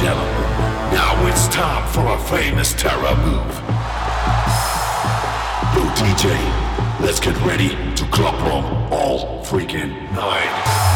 gentlemen, now it's time for a famous terror move. Blue DJ, let's get ready to club 'em all freaking night.